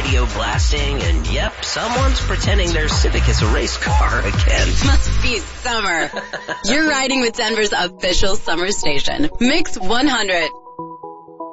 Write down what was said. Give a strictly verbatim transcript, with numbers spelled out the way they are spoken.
radio blasting, and yep, someone's pretending their Civic is a race car again. Must be summer. You're riding with Denver's official summer station, Mix one hundred.